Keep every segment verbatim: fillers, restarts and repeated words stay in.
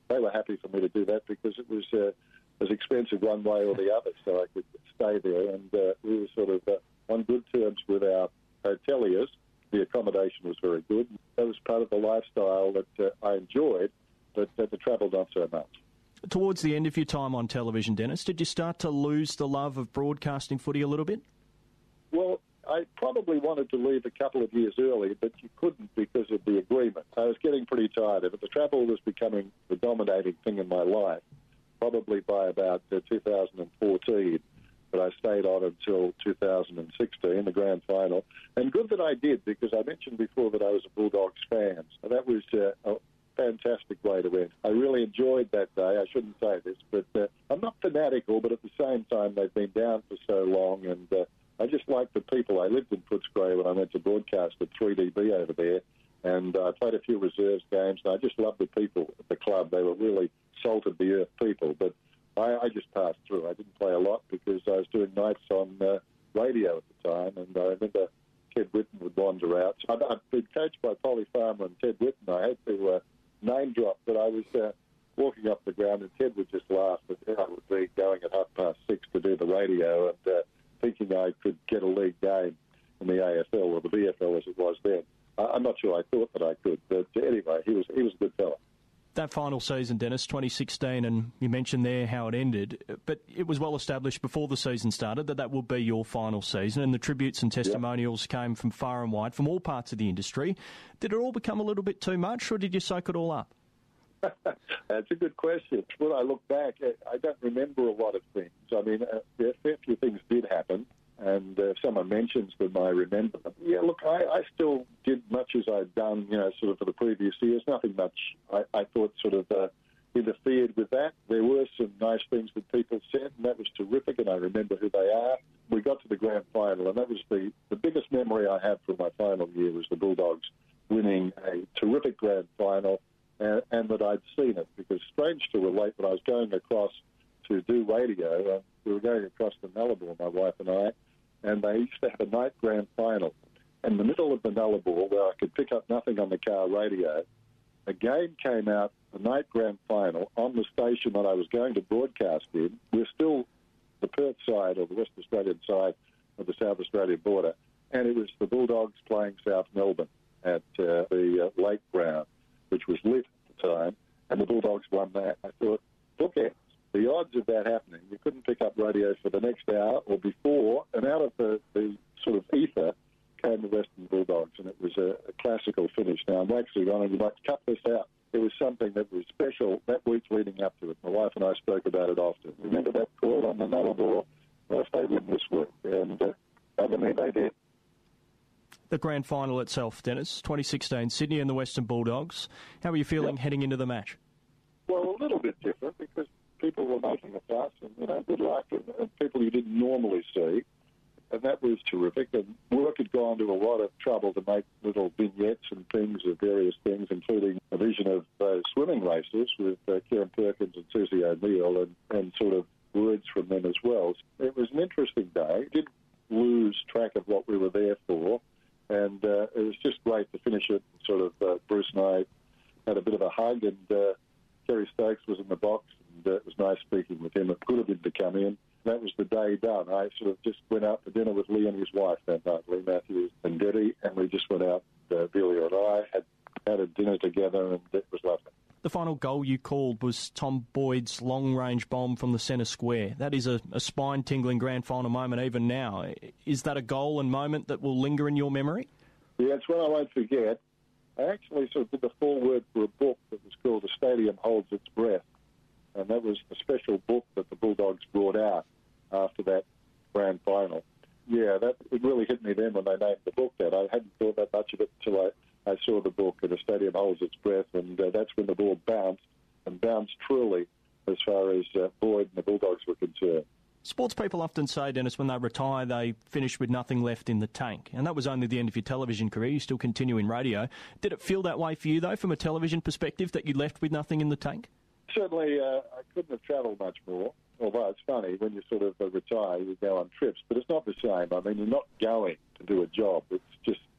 they were happy for me to do that because it was uh, as expensive one way or the other, so I could stay there. And uh, we were sort of uh, on good terms with our hoteliers. The accommodation was very good. That was part of the lifestyle that uh, I enjoyed, but uh, the travel not so much. Towards the end of your time on television, Dennis, did you start to lose the love of broadcasting footy a little bit? Well, I probably wanted to leave a couple of years early, but you couldn't because of the agreement. I was getting pretty tired of it. The travel was becoming the dominating thing in my life, probably by about uh, two thousand fourteen. But I stayed on until two thousand sixteen, the grand final. And good that I did, because I mentioned before that I was a Bulldogs fan. So that was uh, a fantastic way to end. I really enjoyed that day. I shouldn't say this, but uh, I'm not fanatical, but at the same time, they've been down for so long, and uh, I just like the people. I lived in Footscray when I went to broadcast at three D B over there, and I uh, played a few reserves games, and I just loved the people at the club. They were really salt-of-the-earth people, but I, I just passed through. I didn't play a lot because I was doing nights on uh, radio at the time, and I remember Ted Whitten would wander out. So I'd, I'd been coached by Polly Farmer and Ted Whitten. I had to uh, name drop, but I was uh, walking up the ground, and Ted would just laugh that I would be going at half past six to do the radio, and uh, thinking I could get a league game in the A F L, or the B F L as it was then. I, I'm not sure I thought that I could, but anyway, he was he was a good fella. That final season, Dennis, twenty sixteen, and you mentioned there how it ended, but it was well established before the season started that that would be your final season, and the tributes and testimonials yep. came from far and wide, from all parts of the industry. Did it all become a little bit too much, or did you soak it all up? That's a good question. When I look back, I don't remember a lot of things. I mean, a fair few things did happen, and uh, if someone mentions them, I remember them. Yeah, look, I, I still did much as I'd done, you know, sort of for the previous years. Nothing much, I, I thought, sort of uh, interfered with that. There were some nice things that people said, and that was terrific, and I remember who they are. We got to the grand final, and that was the, the biggest memory I have from my final year was the Bulldogs winning a terrific grand final, and, and that I'd seen it, because strange to relate, when I was going across to do radio, uh, we were going across to Nullarbor, my wife and I, and they used to have a night grand final. In the middle of the Nullarbor, where I could pick up nothing on the car radio, a game came out, the night grand final, on the station that I was going to broadcast in. We're still the Perth side, or the West Australian side of the South Australian border, and it was the Bulldogs playing South Melbourne at uh, the uh, Lake Ground, which was lit at the time, and the Bulldogs won that. I thought, bookends. The odds of that happening, you couldn't pick up radio for the next hour or before, and out of the, the sort of ether came the Western Bulldogs, and it was a, a classical finish. Now, I'm actually going to like cut this out. It was something that was special that week leading up to it. My wife and I spoke about it often. Remember that call on the Nullarbor? Well, if they win this week, and uh, I mean, they did. The grand final itself, Dennis, twenty sixteen, Sydney and the Western Bulldogs. How are you feeling yep. heading into the match? Well, a little bit different, because people were making a fuss, and, you know, good luck, and, and people you didn't normally see, and that was terrific. And work had gone to a lot of trouble to make little vignettes and things of various things, including a vision of uh, swimming races with uh, Kieran Perkins and Susie O'Neill, and, and sort of words from them as well. It was an interesting day. Did lose track of what we were there for, and uh, it was just great to finish it. Sort of uh, Bruce and I had a bit of a hug, and uh, Kerry Stokes was in the box, and uh, it was nice speaking with him. It could have been to come in. That was the day done. I sort of just went out for dinner with Lee and his wife that night, Lee Matthews and Debbie, and we just went out, uh, Billy and I had had a dinner together, and it was lovely. The final goal you called was Tom Boyd's long-range bomb from the centre square. That is a, a spine-tingling grand final moment even now. Is that a goal and moment that will linger in your memory? Yeah, it's one I won't forget. I actually sort of did the foreword for a book that was called A Stadium Holds Its Breath, and that was a special book that the Bulldogs brought out after that grand final. Yeah, that it really hit me then when they named the book that. I hadn't thought that much of it until I, I saw the book, and A Stadium Holds Its Breath, and uh, that's when the ball bounced, and bounced truly as far as uh, Boyd and the Bulldogs were concerned. Sports people often say, Dennis, when they retire, they finish with nothing left in the tank. And that was only the end of your television career. You still continue in radio. Did it feel that way for you, though, from a television perspective, that you left with nothing in the tank? Certainly, uh, I couldn't have travelled much more. Although it's funny, when you sort of uh, retire, you go on trips. But it's not the same. I mean, you're not going to do a job. It's just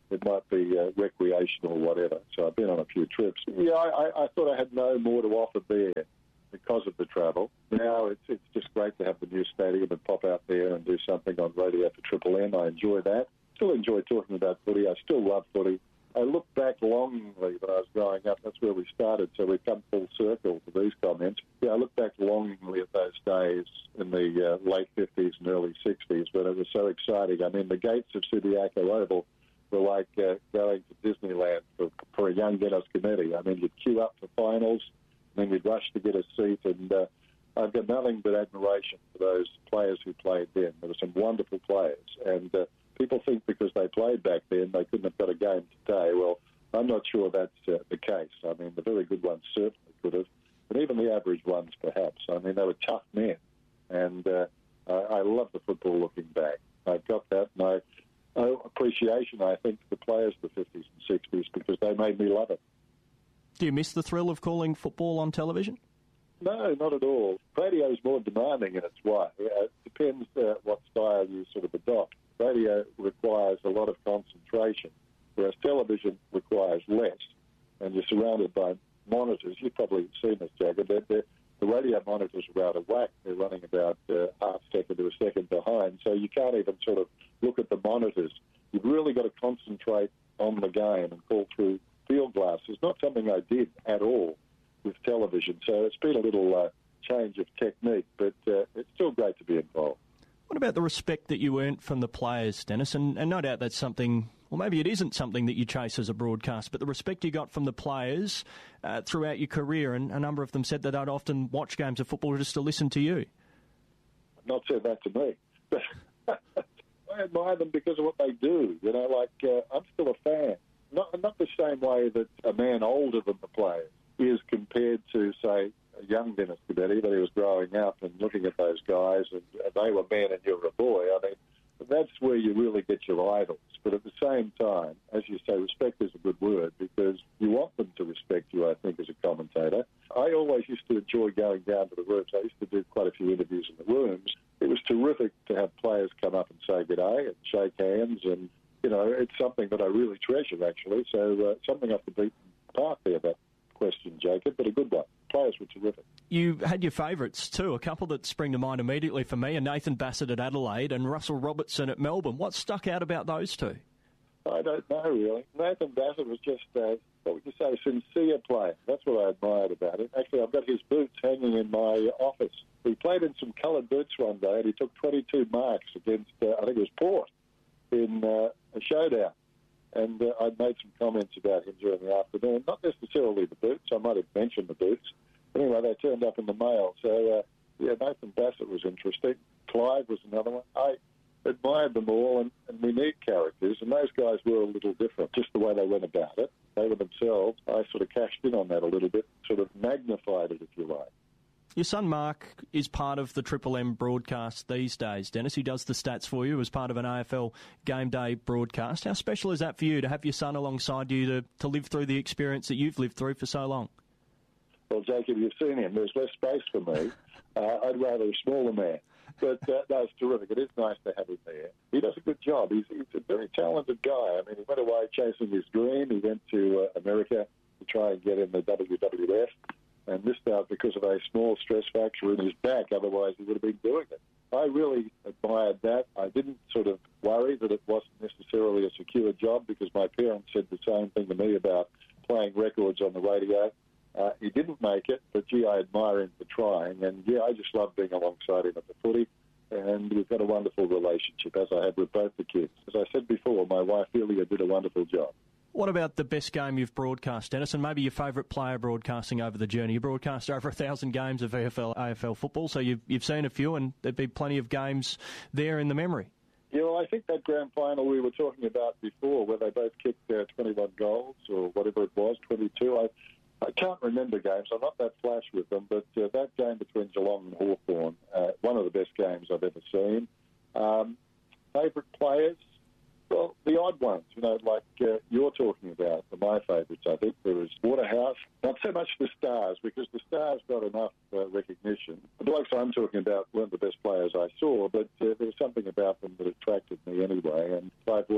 it might be uh, recreational or whatever. So I've been on a few trips. Yeah, I, I thought I had no more to offer there because of the travel. Now it's it's just great to have the new stadium and pop out there and do something on radio for Triple M. I enjoy that. Still enjoy talking about footy. I still love footy. I look back longingly when I was growing up. That's where we started, so we've come full circle to these comments. Yeah, I look back longingly at those days in the uh, late fifties and early sixties when it was so exciting. I mean, the gates of Subiaco Oval were like uh, going to Disneyland for, for a young Dennis Cometti. I mean, you'd queue up for finals, and then you'd rush to get a seat, and uh, I've got nothing but admiration for those players who played then. There were some wonderful players, and uh, people think because they played back then they couldn't have got a game today. Well, I'm not sure that's uh, the case. I mean, the very good ones certainly could have, but even the average ones perhaps. I mean, they were tough men, and uh, I, I love the football looking back. I've got that, and I owe appreciation, I think, to the players of the fifties and sixties because they made me love it. Do you miss the thrill of calling football on television? No, not at all. Radio is more demanding in its way. It depends uh, what style you sort of adopt. Radio requires a lot of concentration, whereas television requires less, and you're surrounded by monitors. You've probably seen this, Jagger. They're, they're, the radio monitors are out of whack. They're running about uh, half a second to a second behind, so you can't even sort of look at the monitors. You've really got to concentrate on the game and call through field glasses. Not something I did at all with television, so it's been a little uh, change of technique, but uh, it's still great to be involved. What about the respect that you earned from the players, Dennis? And, and no doubt that's something, well, maybe it isn't something that you chase as a broadcast, but the respect you got from the players uh, throughout your career, and a number of them said that they'd often watch games of football just to listen to you. Not said that to me, but I admire them because of what they do. You know, like uh, I'm still a fan. Not, not the same way that a man older than the players is compared to, say, a young Dennis Cometti, but he was growing up and looking at those guys, and, and they were men and you were a boy. I mean, that's where you really get your idols. But at the same time, as you say, respect is a good word because you want them to respect you, I think, as a commentator. I always used to enjoy going down to the rooms. I used to do quite a few interviews in the rooms. It was terrific to have players come up and say good day and shake hands, and, you know, it's something that I really treasure, actually. So uh, something off the beaten path there, that question, Jacob, but a good one. Players were terrific. You had your favourites too, a couple that spring to mind immediately for me, are Nathan Bassett at Adelaide and Russell Robertson at Melbourne. What stuck out about those two? I don't know, really. Nathan Bassett was just, uh, what would you say, a sincere player. That's what I admired about him. Actually, I've got his boots hanging in my office. He played in some coloured boots one day, and he took twenty-two marks against, uh, I think it was Port, in uh, a showdown. And uh, I made some comments about him during the afternoon. Not necessarily the boots. I might have mentioned the boots. Anyway, they turned up in the mail. So, uh, yeah, Nathan Bassett was interesting. Clive was another one. I admired them all, and, and we need characters, and those guys were a little different, just the way they went about it. They were themselves. I sort of cashed in on that a little bit, sort of magnified it, if you like. Your son Mark is part of the Triple M broadcast these days, Dennis. He does the stats for you as part of an A F L game day broadcast. How special is that for you to have your son alongside you to, to live through the experience that you've lived through for so long? Well, Jacob, you've seen him. There's less space for me. Uh, I'd rather a smaller man. But uh, no, it's terrific. It is nice to have him there. He does a good job. He's, he's a very talented guy. I mean, he went away chasing his dream. He went to uh, America to try and get in the W W F. And missed out because of a small stress fracture in his back. Otherwise, he would have been doing it. I really admired that. I didn't sort of worry that it wasn't necessarily a secure job because my parents said the same thing to me about playing records on the radio. Uh, he didn't make it, but, gee, I admire him for trying. And, yeah, I just love being alongside him at the footy. And we've got a wonderful relationship, as I have with both the kids. As I said before, my wife, Delia, did a wonderful job. What about the best game you've broadcast, Dennis, and maybe your favourite player broadcasting over the journey? You broadcast over a thousand games of V F L, A F L football, so you've, you've seen a few, and there'd be plenty of games there in the memory. Yeah, well, I think that grand final we were talking about before, where they both kicked uh, twenty-one goals, or whatever it was, twenty-two, I, I can't remember games. I'm not that flash with them, but uh, that game between Geelong and Hawthorn, uh, one of the best games I've ever seen. Um, favourite players? Well, the odd ones, you know, like uh, you're talking about, are my favourites, I think. There was Waterhouse. Not so much the Stars, because the Stars got enough uh, recognition. The blokes I'm talking about weren't the best players I saw, but uh, there was something about them that attracted me anyway. And Clive Waterhouse's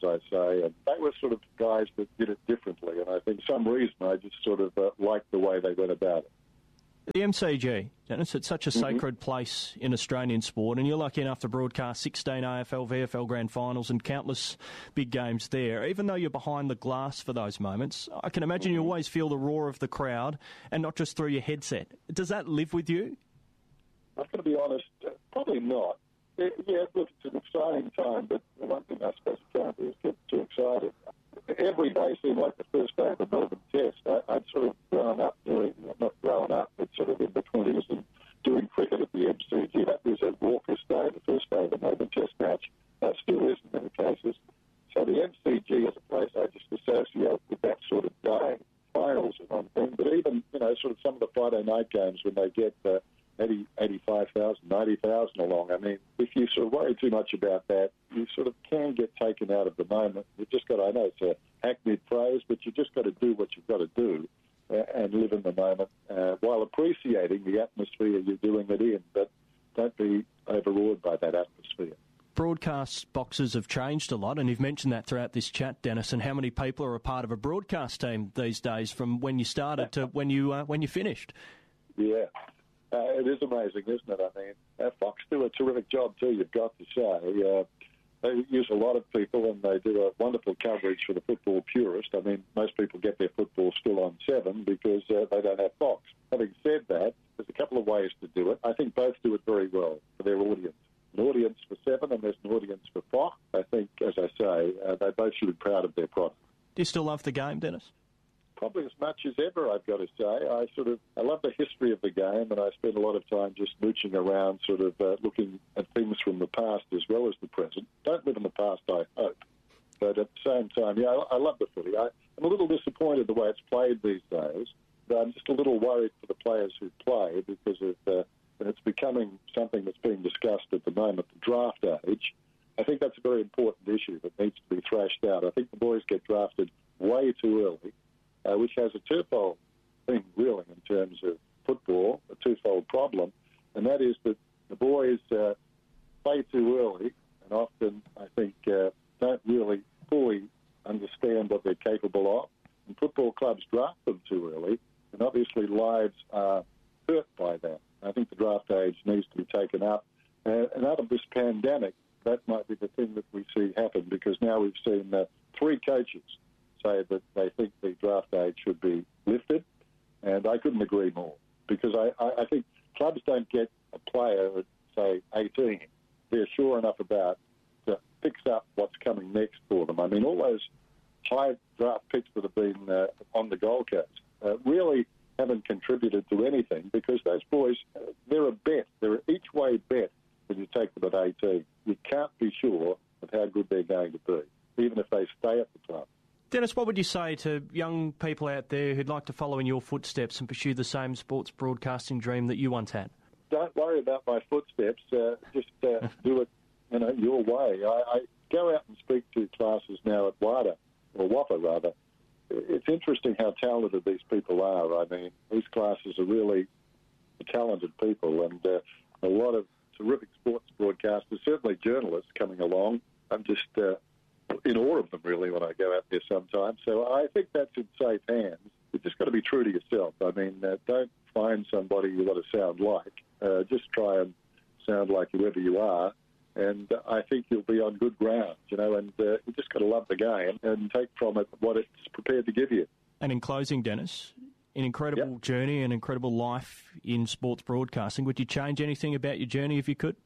I say, and they were sort of guys that did it differently, and I think for some reason I just sort of uh, liked the way they went about it. The M C G, Dennis, it's such a Mm-hmm. sacred place in Australian sport, and you're lucky enough to broadcast sixteen A F L, V F L grand finals and countless big games there. Even though you're behind the glass for those moments, I can imagine Mm-hmm. you always feel the roar of the crowd and not just through your headset. Does that live with you? I've got to be honest, uh, probably not. Yeah, yeah, look, it's an exciting time, but the one thing I suppose you can't do is get too excited. Every day seemed like the first day of the Melbourne Test. I, I'd sort of grown up doing, not grown up, but sort of in the twenties and doing cricket at the M C G. That was a raucous day, the first day of the Melbourne Test match. That still is in many cases. So the M C G is a place I just associate with that sort of day. Finals and one thing, but even, you know, sort of some of the Friday night games when they get uh, eighty, eighty-five thousand, ninety thousand along. I mean, if you sort of worry too much about that, you sort of can get taken out of the moment. You've just got to, I know it's a hackneyed phrase, but you've just got to do what you've got to do uh, and live in the moment uh, while appreciating the atmosphere you're doing it in. But don't be overawed by that atmosphere. Broadcast boxes have changed a lot, and you've mentioned that throughout this chat, Dennis, and how many people are a part of a broadcast team these days from when you started to when you uh, when you finished. Yeah. Uh, it is amazing, isn't it? I mean, uh, Fox do a terrific job too, you've got to say. Uh, they use a lot of people and they do a wonderful coverage for the football purist. I mean, most people get their football still on Seven because uh, they don't have Fox. Having said that, there's a couple of ways to do it. I think both do it very well for their audience. An audience for Seven and there's an audience for Fox. I think, as I say, uh, they both should be proud of their product. Do you still love the game, Dennis? Probably as much as ever, I've got to say. I sort of, I love the history of the game, and I spend a lot of time just mooching around, sort of uh, looking at things from the past as well as the present. Don't live in the past, I hope. But at the same time, yeah, I, I love the footy. I, I'm a little disappointed the way it's played these days. But I'm just a little worried for the players who play because of, uh, and it's becoming something that's being discussed at the moment, the draft age. I think that's a very important issue that needs to be thrashed out. I think the boys get drafted way too early. Uh, which has a twofold thing, really, in terms of football, a twofold problem, and that is that the boys uh, play too early and often, I think, uh, don't really fully understand what they're capable of. And football clubs draft them too early, and obviously lives are hurt by that. I think the draft age needs to be taken up. Uh, and out of this pandemic, that might be the thing that we see happen, because now we've seen uh, three coaches say that they think the draft age should be lifted, and I couldn't agree more, because I, I, I think clubs don't get a player at, say, eighteen. They're sure enough about to fix up what's coming next for them. I mean, all those high draft picks that have been uh, on the Gold Coast uh, really haven't contributed to anything, because those boys, uh, they're a bet. They're an each-way bet when you take them at eighteen. You can't be sure of how good they're going to be, even if they stay at the club. Dennis, what would you say to young people out there who'd like to follow in your footsteps and pursue the same sports broadcasting dream that you once had? Don't worry about my footsteps. Uh, just uh, do it, you know, your way. I, I go out and speak to classes now at WADA, or WAPA rather. It's interesting how talented these people are. I mean, these classes are really talented people, and uh, a lot of terrific sports broadcasters, certainly journalists coming along. I'm just uh, in awe of them, really, when I go out there sometimes. So I think that's in safe hands. You've just got to be true to yourself. I mean, uh, don't find somebody you want to sound like. Uh, just try and sound like whoever you are, and I think you'll be on good ground, you know, and uh, you just got to love the game and take from it what it's prepared to give you. And in closing, Dennis, an incredible yep. journey, an incredible life in sports broadcasting. Would you change anything about your journey if you could?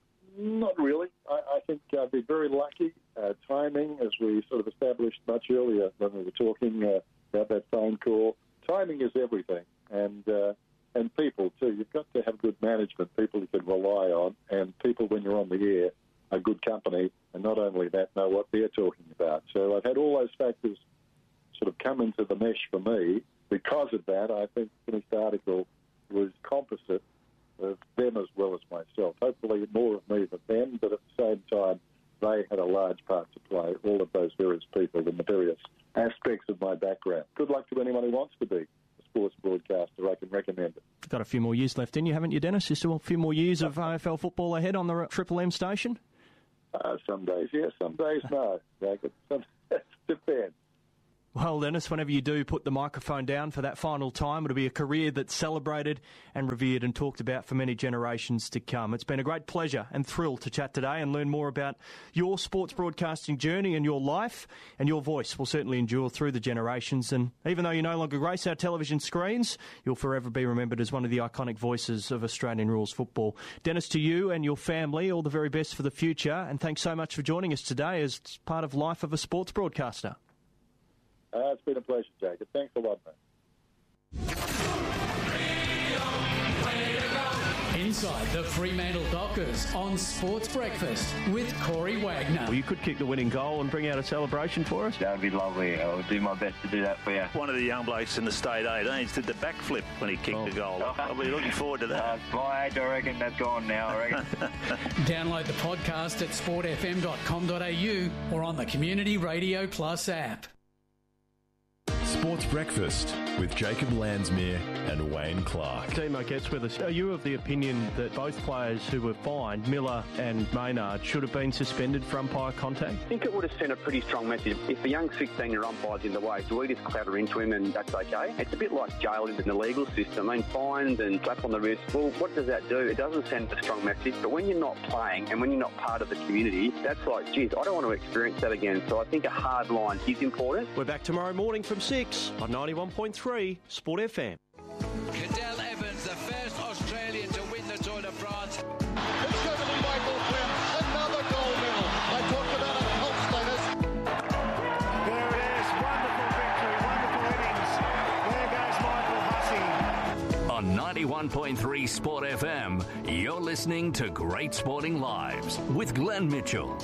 Not really. I, I think I've been very lucky. Uh, timing, as we sort of established much earlier when we were talking uh, about that phone call, timing is everything. And uh, and people, too. You've got to have good management, people you can rely on, and people, when you're on the air, are good company, and not only that, know what they're talking about. So I've had all those factors sort of come into the mesh for me. Because of that, I think the finished article was composite of them as well as myself. Hopefully more of me than them, but at the same time, they had a large part to play, all of those various people in the various aspects of my background. Good luck to anyone who wants to be a sports broadcaster. I can recommend it. You've got a few more years left in you, haven't you, Dennis? You still a few more years of A F L football ahead on the Triple M station? Uh, some days yes, some days no. Jacob. Some, it depends. Well, Dennis, whenever you do put the microphone down for that final time, it'll be a career that's celebrated and revered and talked about for many generations to come. It's been a great pleasure and thrill to chat today and learn more about your sports broadcasting journey and your life, and your voice will certainly endure through the generations. And even though you no longer grace our television screens, you'll forever be remembered as one of the iconic voices of Australian rules football. Dennis, to you and your family, all the very best for the future, and thanks so much for joining us today as part of life of a sports broadcaster. Uh, it's been a pleasure, Jacob. Thanks a lot, mate. Inside the Fremantle Dockers on Sports Breakfast with Corey Wagner. Well, you could kick the winning goal and bring out a celebration for us. That would be lovely. I'll do my best to do that for you. One of the young blokes in the state eighteens did the backflip when he kicked oh. the goal. I'll be looking forward to that. Uh, my age, I reckon that's gone now, I reckon. Download the podcast at sport f m dot com dot a u or on the Community Radio Plus app. Sports Breakfast with Jacob Landsmere and Wayne Clark. Timo gets with us. Are you of the opinion that both players who were fined, Miller and Maynard, should have been suspended for umpire contact? I think it would have sent a pretty strong message. If a young sixteen-year umpire's in the way, do we just clatter into him and that's okay? It's a bit like jail in the legal system. I mean, fines and slap on the wrist. Well, what does that do? It doesn't send a strong message. But when you're not playing and when you're not part of the community, that's like, geez, I don't want to experience that again. So I think a hard line is important. We're back tomorrow morning from six on ninety-one point three Sport F M. Cadel Evans, the first Australian to win the Tour de France. It's going to be Michael Quinn, another gold medal. I talked about a health status. There it is, wonderful victory, wonderful innings. There goes Michael Hussey. On ninety-one point three Sport F M, you're listening to Great Sporting Lives with Glenn Mitchell.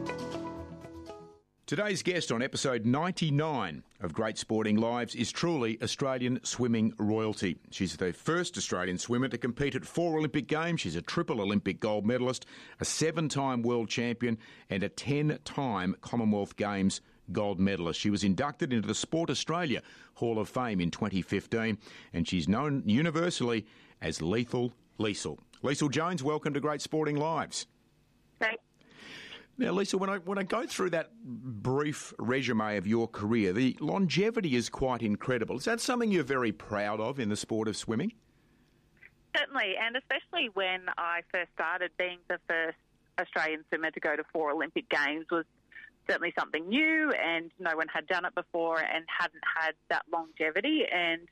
Today's guest on episode ninety-nine of Great Sporting Lives is truly Australian swimming royalty. She's the first Australian swimmer to compete at four Olympic Games. She's a triple Olympic gold medalist, a seven-time world champion and a ten-time Commonwealth Games gold medalist. She was inducted into the Sport Australia Hall of Fame in twenty fifteen, and she's known universally as Lethal Liesl. Liesl Jones, welcome to Great Sporting Lives. Thanks. Now, Lisa, when I when I go through that brief resume of your career, the longevity is quite incredible. Is that something you're very proud of in the sport of swimming? Certainly, and especially when I first started, being the first Australian swimmer to go to four Olympic Games was certainly something new, and no one had done it before and hadn't had that longevity. And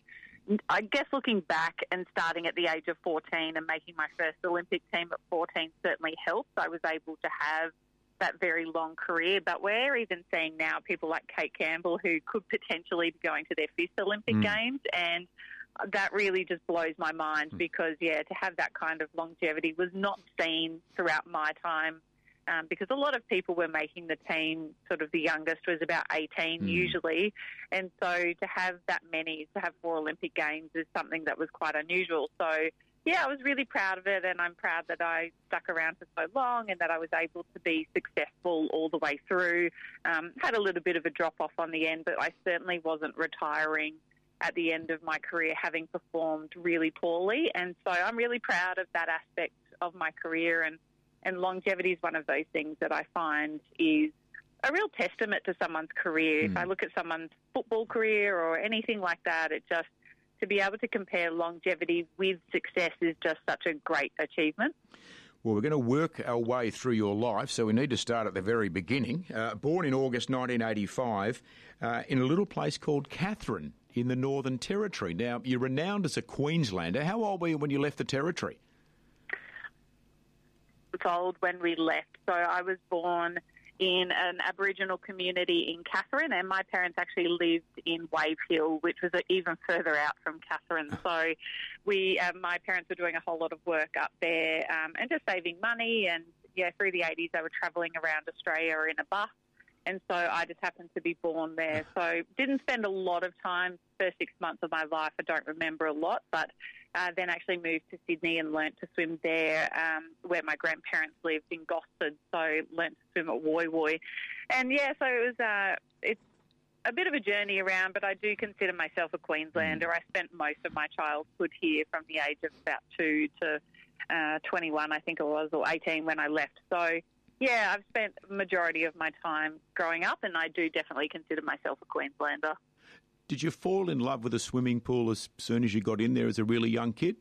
I guess looking back and starting at the age of fourteen and making my first Olympic team at fourteen certainly helped. I was able to have that very long career, but we're even seeing now people like Kate Campbell who could potentially be going to their fifth Olympic mm. Games, and that really just blows my mind mm. because, yeah, to have that kind of longevity was not seen throughout my time um, because a lot of people were making the team, sort of the youngest was about eighteen mm. usually, and so to have that many, to have four Olympic Games is something that was quite unusual. So yeah, I was really proud of it, and I'm proud that I stuck around for so long and that I was able to be successful all the way through. Um, had a little bit of a drop-off on the end, but I certainly wasn't retiring at the end of my career having performed really poorly. And so I'm really proud of that aspect of my career, and, and longevity is one of those things that I find is a real testament to someone's career. Mm. If I look at someone's football career or anything like that, it just... to be able to compare longevity with success is just such a great achievement. Well, we're going to work our way through your life, so we need to start at the very beginning. Uh, born in August nineteen eighty-five uh, in a little place called Katherine in the Northern Territory. Now, you're renowned as a Queenslander. How old were you when you left the Territory? I was old when we left. So I was born in an Aboriginal community in Katherine, and my parents actually lived in Wave Hill, which was even further out from Katherine. So we, uh, my parents were doing a whole lot of work up there um, and just saving money. And, yeah, through the eighties, they were travelling around Australia in a bus. And so I just happened to be born there. So didn't spend a lot of time, first six months of my life, I don't remember a lot, but uh, then actually moved to Sydney and learnt to swim there um, where my grandparents lived in Gosford, so learnt to swim at Woy Woy. And, yeah, so it was uh, it's a bit of a journey around, but I do consider myself a Queenslander. I spent most of my childhood here from the age of about two to uh, twenty-one, I think it was, or eighteen when I left. So yeah, I've spent the majority of my time growing up, and I do definitely consider myself a Queenslander. Did you fall in love with a swimming pool as soon as you got in there as a really young kid?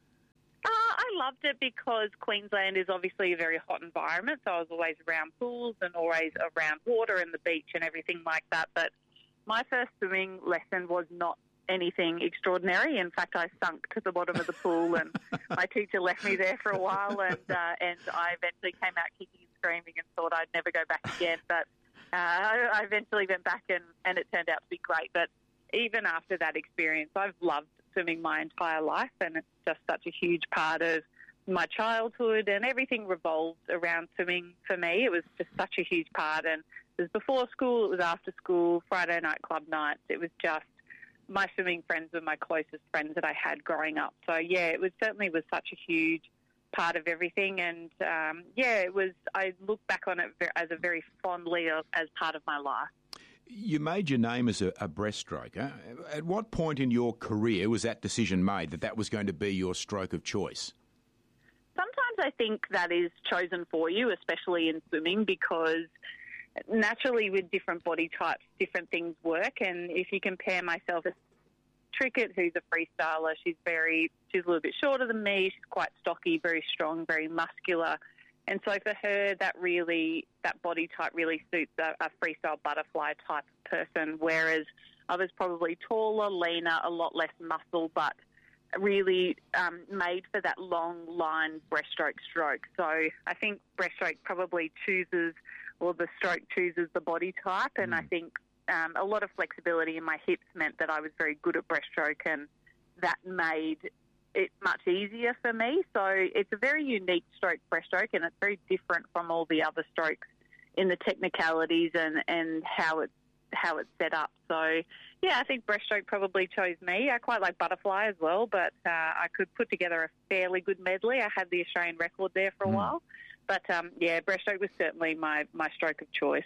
Uh, I loved it because Queensland is obviously a very hot environment, so I was always around pools and always around water and the beach and everything like that. But my first swimming lesson was not anything extraordinary. In fact, I sunk to the bottom of the pool, and my teacher left me there for a while, and uh, and I eventually came out kicking and screaming and thought I'd never go back again. But uh, I, I eventually went back, and, and it turned out to be great. But even after that experience, I've loved swimming my entire life, and it's just such a huge part of my childhood, and everything revolved around swimming for me. It was just such a huge part, and it was before school, it was after school, Friday night club nights. It was just my swimming friends were my closest friends that I had growing up. So, yeah, it was certainly was such a huge part of everything. And, um, yeah, it was. I look back on it as a very fondly as part of my life. You made your name as a, a breaststroker. At what point in your career was that decision made that that was going to be your stroke of choice? Sometimes I think that is chosen for you, especially in swimming, because naturally with different body types, different things work. And if you compare myself to Trickett, who's a freestyler, she's very, she's a little bit shorter than me. She's quite stocky, very strong, very muscular. And so for her, that really, that body type really suits a, a freestyle butterfly type of person, whereas I was probably taller, leaner, a lot less muscle, but really um, made for that long line breaststroke stroke. So I think breaststroke probably chooses, or the stroke chooses the body type, and mm. I think um, a lot of flexibility in my hips meant that I was very good at breaststroke, and that made it much easier for me. So it's a very unique stroke breaststroke, and it's very different from all the other strokes in the technicalities and, and how it's how it's set up. So yeah, I think breaststroke probably chose me. I quite like butterfly as well, but uh, I could put together a fairly good medley. I had the Australian record there for a mm. while. But um, yeah, breaststroke was certainly my, my stroke of choice.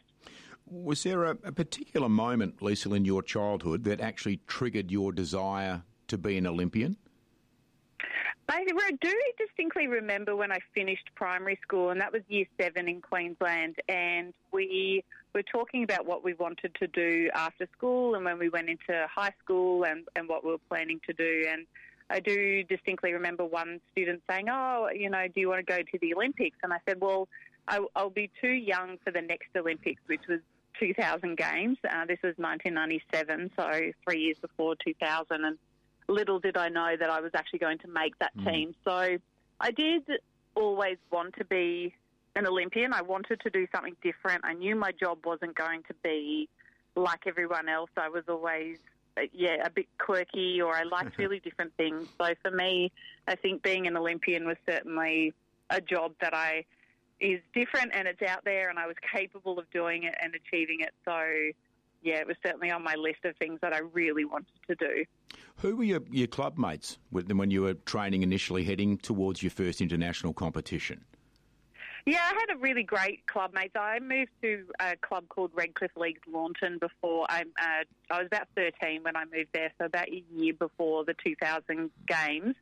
Was there a, a particular moment, Lisa, in your childhood that actually triggered your desire to be an Olympian? I do distinctly remember when I finished primary school, and that was year seven in Queensland, and we were talking about what we wanted to do after school and when we went into high school and, and what we were planning to do. And I do distinctly remember one student saying, oh, you know, do you want to go to the Olympics? And I said, well, I, I'll be too young for the next Olympics, which was two thousand Games. Uh, this was nineteen ninety-seven, so three years before two thousand. And little did I know that I was actually going to make that mm. team. So I did always want to be an Olympian. I wanted to do something different. I knew my job wasn't going to be like everyone else. I was always, yeah, a bit quirky, or I liked really different things. So for me, I think being an Olympian was certainly a job that I is different, and it's out there, and I was capable of doing it and achieving it. So yeah, it was certainly on my list of things that I really wanted to do. Who were your, your club mates with them when you were training initially, heading towards your first international competition? Yeah, I had a really great club mates. I moved to a club called Redcliffe Leagues Launton before I, uh, I was about thirteen when I moved there, so about a year before the two thousand Games.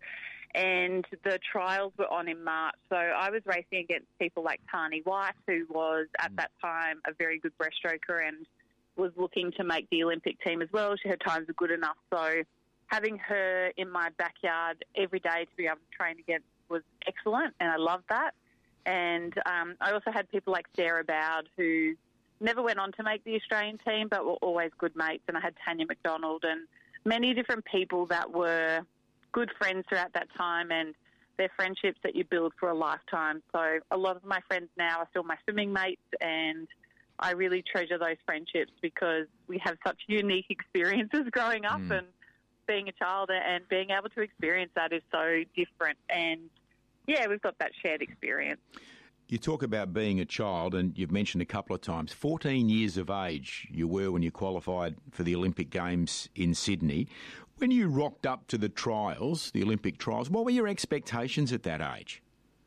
And the trials were on in March, so I was racing against people like Tani White, who was at that time a very good breaststroker and was looking to make the Olympic team as well. Her times were good enough, so having her in my backyard every day to be able to train against was excellent, and I loved that. And um, I also had people like Sarah Bowd, who never went on to make the Australian team, but were always good mates. And I had Tanya McDonald and many different people that were good friends throughout that time, and they're friendships that you build for a lifetime. So a lot of my friends now are still my swimming mates, and I really treasure those friendships because we have such unique experiences growing up mm. and being a child, and being able to experience that is so different. And yeah, we've got that shared experience. You talk about being a child, and you've mentioned a couple of times, fourteen years of age you were when you qualified for the Olympic Games in Sydney. When you rocked up to the trials, the Olympic trials, what were your expectations at that age?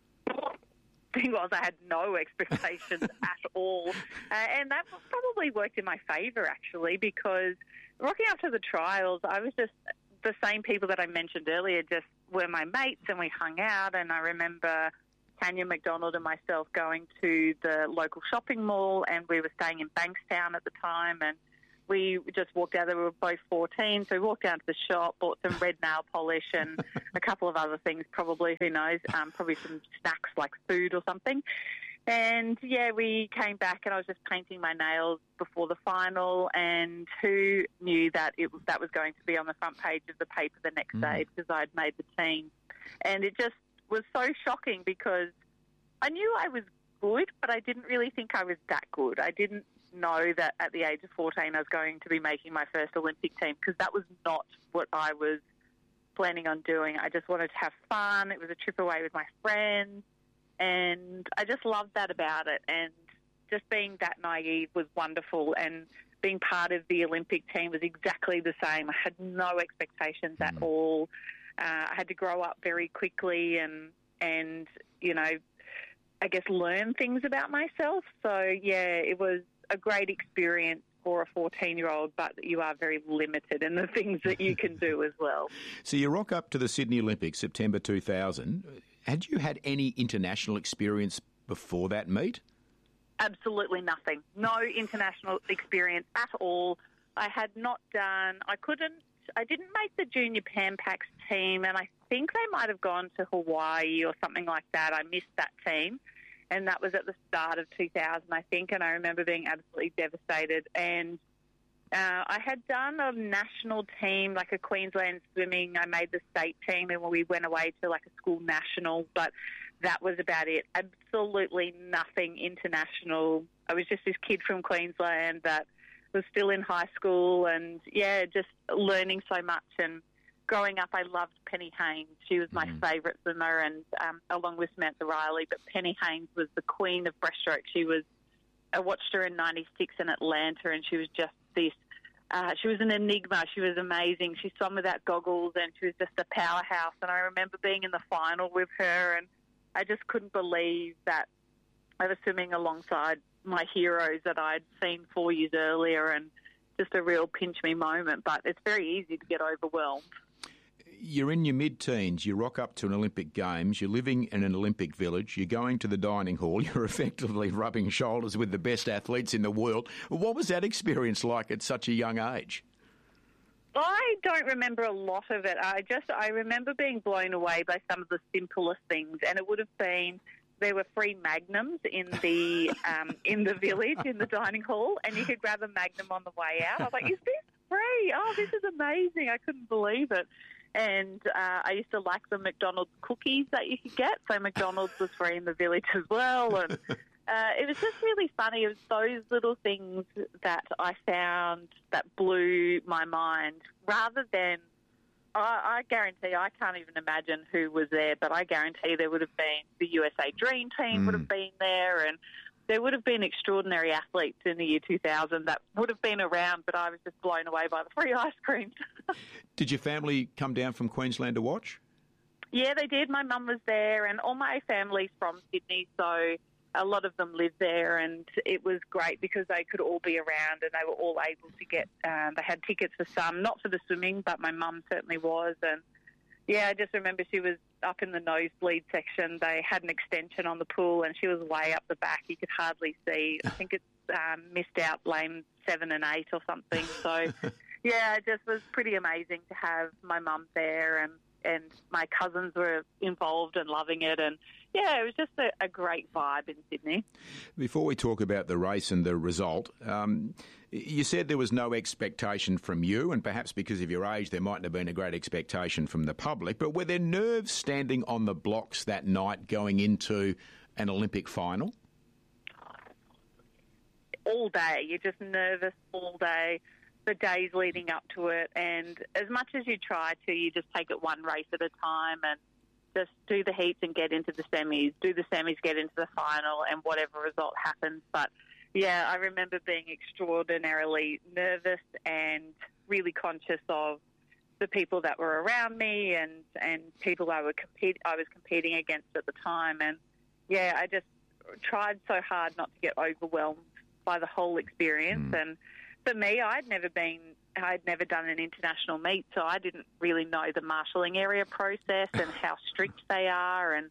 The thing was, I had no expectations at all. Uh, and that probably worked in my favour, actually, because rocking up to the trials, I was just the same people that I mentioned earlier, just were my mates, and we hung out. And I remember Tanya McDonald and myself going to the local shopping mall, and we were staying in Bankstown at the time, and we just walked out there. We were both fourteen, so we walked down to the shop, bought some red nail polish and a couple of other things, probably, who knows, um, probably some snacks like food or something. And, yeah, we came back and I was just painting my nails before the final, and who knew that it that was going to be on the front page of the paper the next mm. day because I'd made the team. And it just was so shocking because I knew I was good, but I didn't really think I was that good. I didn't know that at the age of fourteen I was going to be making my first Olympic team because that was not what I was planning on doing. I just wanted to have fun. It was a trip away with my friends. And I just loved that about it. And just being that naive was wonderful. And being part of the Olympic team was exactly the same. I had no expectations mm. at all. Uh, I had to grow up very quickly and, and, you know, I guess learn things about myself. So, yeah, it was a great experience for a fourteen-year-old, but you are very limited in the things that you can do as well. So you rock up to the Sydney Olympics, September two thousand. Had you had any international experience before that meet? Absolutely nothing. No international experience at all. I had not done, I couldn't, I didn't make the Junior Pan Pacs team, and I think they might have gone to Hawaii or something like that. I missed that team, and that was at the start of two thousand, I think, and I remember being absolutely devastated. And Uh, I had done a national team, like a Queensland swimming. I made the state team, and we went away to like a school national, but that was about it. Absolutely nothing international. I was just this kid from Queensland that was still in high school, and yeah, just learning so much. And growing up, I loved Penny Haynes. She was my mm. favourite swimmer, and um, along with Samantha Riley. But Penny Haynes was the queen of breaststroke. She was. I watched her in ninety-six in Atlanta, and she was just this. Uh, she was an enigma. She was amazing. She swam without goggles, and she was just a powerhouse. And I remember being in the final with her, and I just couldn't believe that I was swimming alongside my heroes that I'd seen four years earlier, and just a real pinch-me moment. But it's very easy to get overwhelmed. You're in your mid-teens, you rock up to an Olympic Games, you're living in an Olympic village, you're going to the dining hall, you're effectively rubbing shoulders with the best athletes in the world. What was that experience like at such a young age? I don't remember a lot of it. I just, I remember being blown away by some of the simplest things, and it would have been, there were free magnums in the um, in the village, in the dining hall, and you could grab a magnum on the way out. I was like, is this free? Oh, this is amazing. I couldn't believe it. And uh, I used to like the McDonald's cookies that you could get. So McDonald's was free in the village as well. And uh, it was just really funny. It was those little things that I found that blew my mind rather than, I, I guarantee, I can't even imagine who was there, but I guarantee there would have been the U S A Dream Team mm. would have been there, and there would have been extraordinary athletes in the year two thousand that would have been around, but I was just blown away by the free ice creams. Did your family come down from Queensland to watch? Yeah, they did. My mum was there, and all my family's from Sydney, so a lot of them lived there, and it was great because they could all be around and they were all able to get, um, they had tickets for some, not for the swimming, but my mum certainly was. And yeah, I just remember she was up in the nosebleed section. They had an extension on the pool, and she was way up the back. You could hardly see. I think it's um, missed out lane seven and eight or something. So, yeah, it just was pretty amazing to have my mum there, and, and my cousins were involved and loving it. And, yeah, it was just a, a great vibe in Sydney. Before we talk about the race and the result, um, you said there was no expectation from you, and perhaps because of your age there mightn't have been a great expectation from the public, but were there nerves standing on the blocks that night going into an Olympic final? All day. You're just nervous all day, the days leading up to it, and as much as you try to, you just take it one race at a time and just do the heats and get into the semis, do the semis, get into the final, and whatever result happens. But, yeah, I remember being extraordinarily nervous and really conscious of the people that were around me and, and people I, were compete, I was competing against at the time. And, yeah, I just tried so hard not to get overwhelmed by the whole experience. Mm. And for me, I'd never been... I'd never done an international meet, so I didn't really know the marshalling area process and how strict they are. And,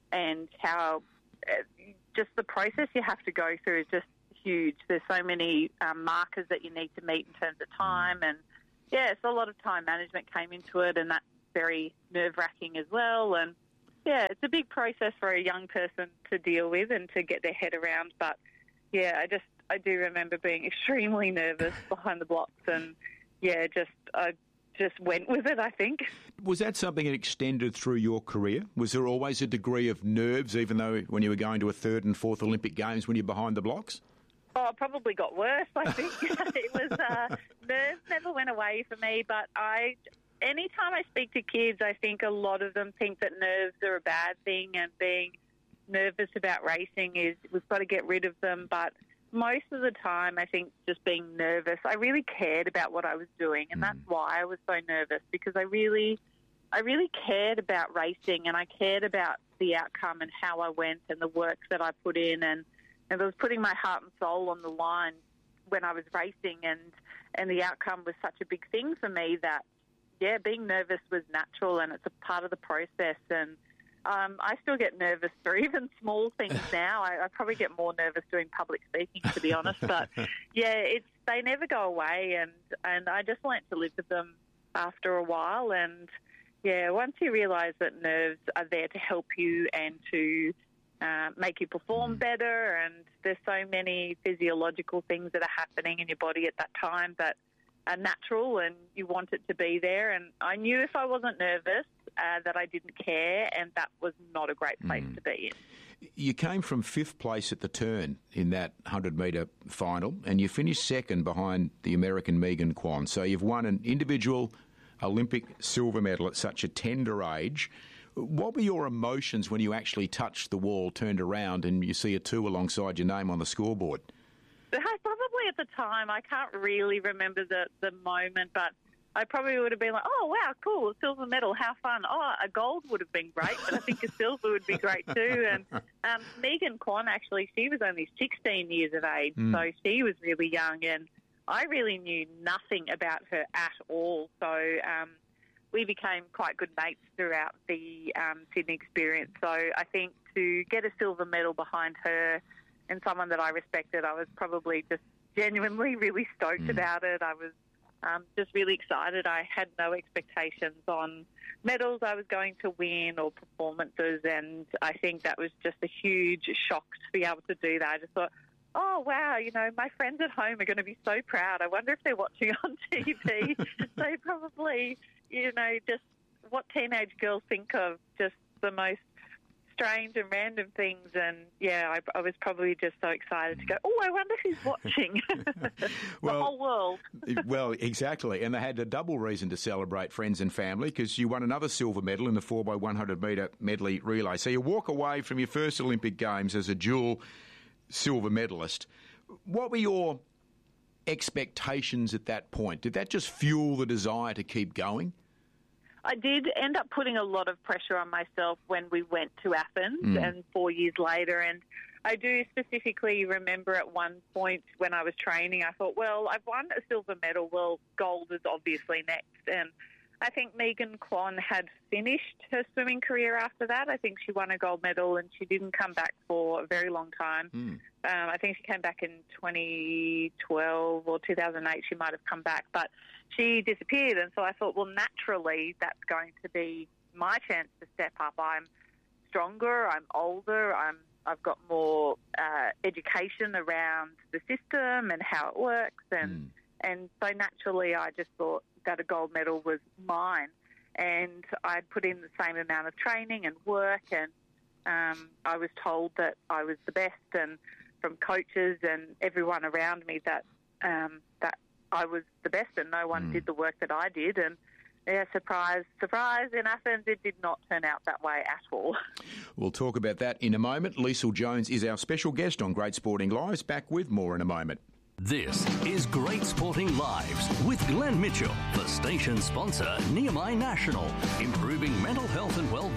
and how uh, just the process you have to go through is just huge. There's so many um, markers that you need to meet in terms of time, and yeah, so a lot of time management came into it, and that's very nerve-wracking as well. And yeah, it's a big process for a young person to deal with and to get their head around. But yeah, I just I do remember being extremely nervous behind the blocks, and yeah, just I just went with it, I think. Was that something that extended through your career? Was there always a degree of nerves, even though when you were going to a third and fourth Olympic Games when you're behind the blocks? Oh, it probably got worse, I think. It was, uh, nerves never went away for me, but I, anytime I speak to kids, I think a lot of them think that nerves are a bad thing, and being nervous about racing is, we've got to get rid of them. But most of the time, I think just being nervous, I really cared about what I was doing, and mm. that's why I was so nervous, because I really, I really cared about racing, and I cared about the outcome and how I went and the work that I put in, and And I was putting my heart and soul on the line when I was racing, and, and the outcome was such a big thing for me that, yeah, being nervous was natural, and it's a part of the process. And um, I still get nervous for even small things now. I, I probably get more nervous doing public speaking, to be honest. But, yeah, it's they never go away, and, and I just learnt to live with them after a while. And, yeah, once you realise that nerves are there to help you and to Uh, make you perform better, and there's so many physiological things that are happening in your body at that time that are natural, and you want it to be there. And I knew if I wasn't nervous uh, that I didn't care, and that was not a great place mm. to be in. You came from fifth place at the turn in that one hundred metre final, and you finished second behind the American Megan Kwon. So you've won an individual Olympic silver medal at such a tender age. What were your emotions when you actually touched the wall, turned around, and you see a two alongside your name on the scoreboard? Probably at the time. I can't really remember the, the moment, but I probably would have been like, oh, wow, cool, silver medal, how fun. Oh, a gold would have been great, but I think a silver would be great too. And um, Megan Kwon, actually, she was only sixteen years of age, mm. so she was really young, and I really knew nothing about her at all. So um, we became quite good mates throughout the um, Sydney experience. So I think to get a silver medal behind her and someone that I respected, I was probably just genuinely really stoked mm. about it. I was um, just really excited. I had no expectations on medals I was going to win or performances, and I think that was just a huge shock to be able to do that. I just thought, oh, wow, you know, my friends at home are going to be so proud. I wonder if they're watching on T V. They probably, you know, just what teenage girls think of, just the most strange and random things. And, yeah, I, I was probably just so excited to go, oh, I wonder who's watching. well, the whole world. Well, exactly. And they had a double reason to celebrate, friends and family, because you won another silver medal in the four by one hundred metre medley relay. So you walk away from your first Olympic Games as a dual silver medalist. What were your expectations at that point? Did that just fuel the desire to keep going? I did end up putting a lot of pressure on myself when we went to Athens mm. and four years later. And I do specifically remember at one point when I was training, I thought, well, I've won a silver medal. Well, gold is obviously next. And I think Megan Kwon had finished her swimming career after that. I think she won a gold medal and she didn't come back for a very long time. Mm. Um, I think she came back in twenty twelve or two thousand eight. She might have come back, but she disappeared. And so I thought, well, naturally, that's going to be my chance to step up. I'm stronger, I'm older, I'm, I've got more uh, education around the system and how it works. And, mm. and so naturally, I just thought that a gold medal was mine. And I'd put in the same amount of training and work, and um, I was told that I was the best, and from coaches and everyone around me that um, that I was the best, and no one mm. did the work that I did. And yeah, surprise, surprise, in Athens, it did not turn out that way at all. We'll talk about that in a moment. Liesl Jones is our special guest on Great Sporting Lives. Back with more in a moment. This is Great Sporting Lives with Glenn Mitchell, the station sponsor, Niamey National, improving mental health and well-being.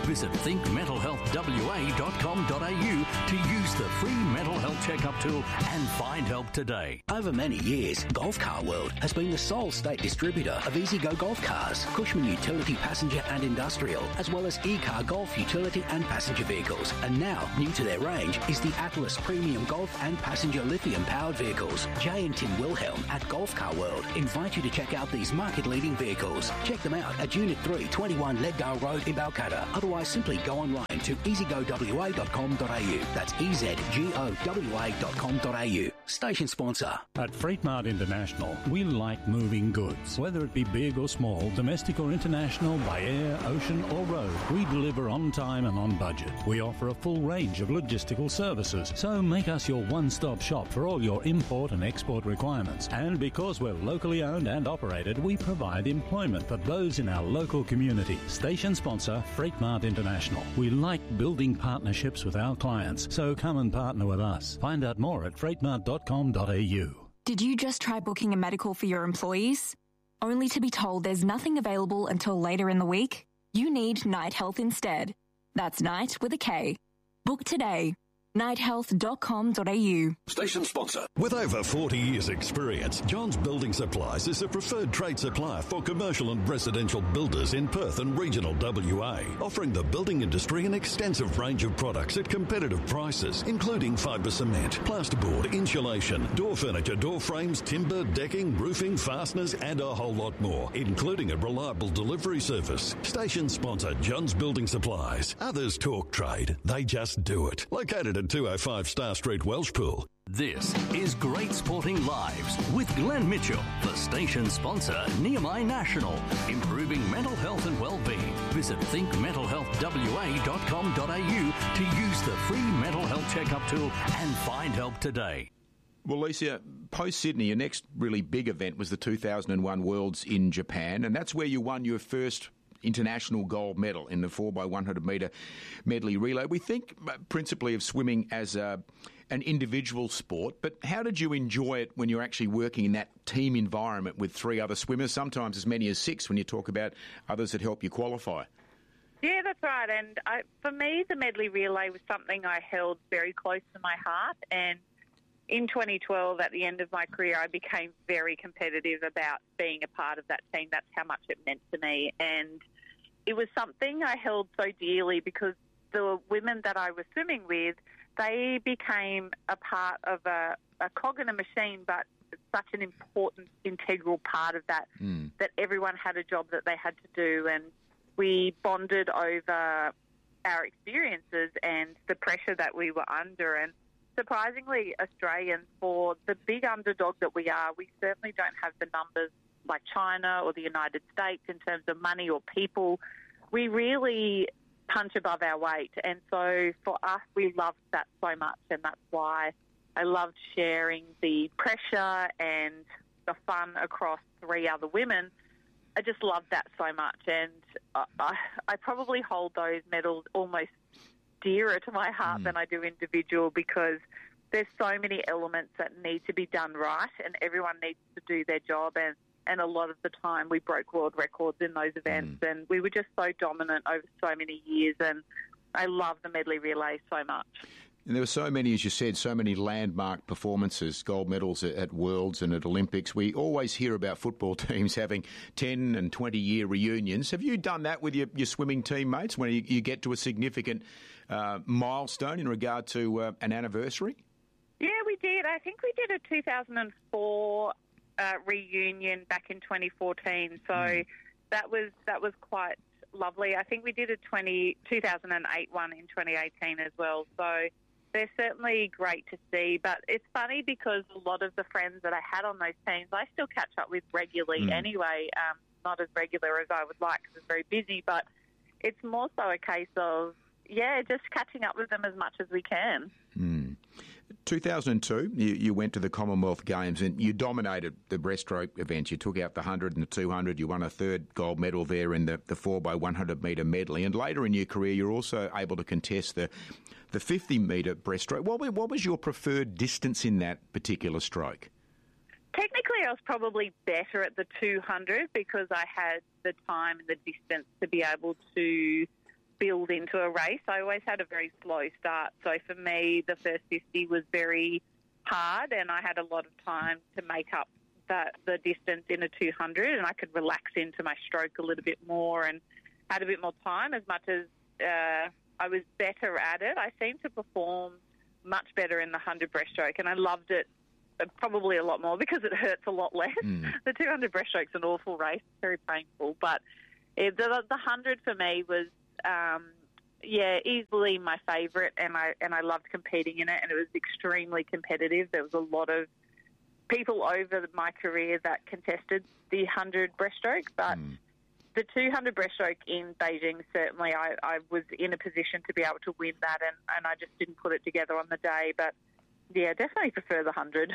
Visit think mental health w a dot com dot a u to use the free mental health checkup tool and find help today. Over many years, Golf Car World has been the sole state distributor of EasyGo Golf Cars, Cushman Utility Passenger and Industrial, as well as E-Car Golf Utility and Passenger Vehicles. And now, new to their range is the Atlas Premium Golf and Passenger Lithium-powered vehicles. Jay and Tim Wilhelm at Golf Car World invite you to check out these market-leading vehicles. Check them out at Unit three, twenty-one Leadale Road in Balcatta. Otherwise, simply go online to easy go w a dot com dot a u. That's E Z G O W A dot com dot a u. Station sponsor. At Freight Mart International, we like moving goods. Whether it be big or small, domestic or international, by air, ocean or road, we deliver on time and on budget. We offer a full range of logistical services, so make us your one-stop shop for all your import and export requirements. And because we're locally owned and operated, we provide employment for those in our local community. Station sponsor, Freight Mart International. We like building partnerships with our clients, so come and partner with us. Find out more at freight mart dot com dot a u. Did you just try booking a medical for your employees, only to be told there's nothing available until later in the week? You need Night Health instead. That's Night with a K. Book today. night health dot com dot a u. Station sponsor. With over forty years experience, Johns Building Supplies is a preferred trade supplier for commercial and residential builders in Perth and regional W A, offering the building industry an extensive range of products at competitive prices, including fibre cement, plasterboard, insulation, door furniture, door frames, timber, decking, roofing, fasteners and a whole lot more, including a reliable delivery service. Station sponsor Johns Building Supplies. Others talk trade, they just do it. Located at two oh five Star Street, Welshpool. This is Great Sporting Lives with Glenn Mitchell, the station sponsor, Nehemiah National, improving mental health and well-being. Visit think mental health w a dot com dot a u to use the free mental health checkup tool and find help today. Well, Lisa, post-Sydney, your next really big event was the two thousand one Worlds in Japan, and that's where you won your first international gold medal in the four by one hundred metre medley relay. We think principally of swimming as a, an individual sport, but how did you enjoy it when you're actually working in that team environment with three other swimmers, sometimes as many as six when you talk about others that help you qualify? Yeah, that's right. And I, for me, the medley relay was something I held very close to my heart. And in twenty twelve, at the end of my career, I became very competitive about being a part of that team. That's how much it meant to me. And it was something I held so dearly because the women that I was swimming with, they became a part of a, a cog in a machine, but such an important, integral part of that, mm. that everyone had a job that they had to do. And we bonded over our experiences and the pressure that we were under. And surprisingly, Australians, for the big underdog that we are, we certainly don't have the numbers like China or the United States in terms of money or people. We really punch above our weight. And so for us, we loved that so much. And that's why I loved sharing the pressure and the fun across three other women. I just loved that so much. And I, I probably hold those medals almost dearer to my heart mm. than I do individual, because there's so many elements that need to be done right and everyone needs to do their job. And, and a lot of the time we broke world records in those events mm. and we were just so dominant over so many years. And I love the medley relay so much. And there were so many, as you said, so many landmark performances, gold medals at, at Worlds and at Olympics. We always hear about football teams having ten and twenty-year reunions. Have you done that with your, your swimming teammates when you, you get to a significant uh, milestone in regard to uh, an anniversary? Yeah, we did. I think we did a two thousand four uh, reunion back in twenty fourteen. So mm. that was that was quite lovely. I think we did a twenty, two thousand eight one in twenty eighteen as well. So they're certainly great to see, but it's funny because a lot of the friends that I had on those teams, I still catch up with regularly mm. anyway, um, not as regular as I would like because it's very busy, but it's more so a case of, yeah, just catching up with them as much as we can. Mm. two thousand two, you, you went to the Commonwealth Games and you dominated the breaststroke events. You took out the one hundred and the two hundred. You won a third gold medal there in the, the four by one hundred metre medley. And later in your career, you're also able to contest the the fifty metre breaststroke. What, what was your preferred distance in that particular stroke? Technically, I was probably better at the two hundred because I had the time and the distance to be able to build into a race. I always had a very slow start. So for me, the first fifty was very hard, and I had a lot of time to make up that the distance in a two hundred, and I could relax into my stroke a little bit more and had a bit more time. As much as uh, I was better at it, I seemed to perform much better in the one hundred breaststroke, and I loved it probably a lot more because it hurts a lot less. Mm. The two hundred breaststroke's an awful race, very painful, but it, the, the one hundred for me was, um, yeah, easily my favourite, and I and I loved competing in it, and it was extremely competitive. There was a lot of people over my career that contested the one hundred breaststroke, but mm. the two hundred breaststroke in Beijing, certainly I, I was in a position to be able to win that, and, and I just didn't put it together on the day. But, yeah, definitely prefer the one hundred.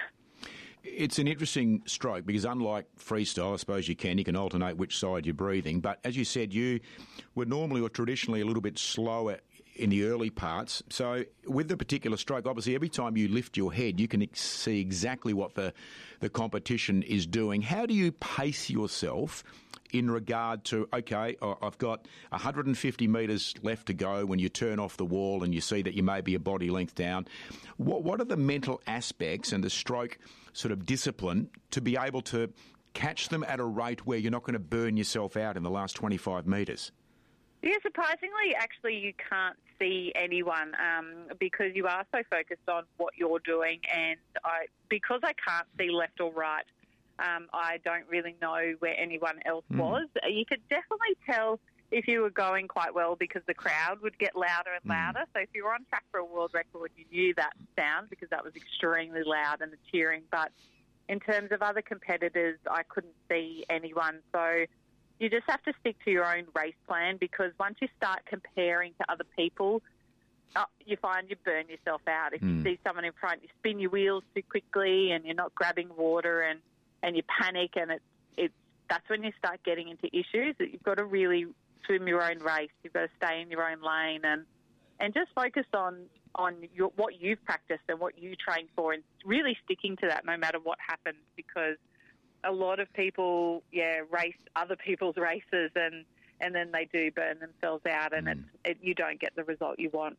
It's an interesting stroke because unlike freestyle, I suppose you can, you can alternate which side you're breathing. But as you said, you were normally or traditionally a little bit slower in the early parts. So with the particular stroke, obviously every time you lift your head, you can ex- see exactly what the, the competition is doing. How do you pace yourself in regard to, OK, I've got one hundred fifty metres left to go when you turn off the wall and you see that you may be a body length down? What, what are the mental aspects and the stroke sort of discipline to be able to catch them at a rate where you're not going to burn yourself out in the last twenty-five metres? Yeah, surprisingly, actually, you can't see anyone um, because you are so focused on what you're doing. And I, because I can't see left or right, um, I don't really know where anyone else mm. was. You could definitely tell if you were going quite well because the crowd would get louder and louder. Mm. So if you were on track for a world record, you knew that sound because that was extremely loud and the cheering. But in terms of other competitors, I couldn't see anyone. So you just have to stick to your own race plan because once you start comparing to other people, uh, you find you burn yourself out. If mm. you see someone in front, you spin your wheels too quickly and you're not grabbing water and, and you panic, and it's it's that's when you start getting into issues that you've got to really swim your own race. You've got to stay in your own lane and and just focus on on your, what you've practiced and what you train for, and really sticking to that no matter what happens, because a lot of people, yeah, race other people's races and, and then they do burn themselves out and mm. it, it, you don't get the result you want.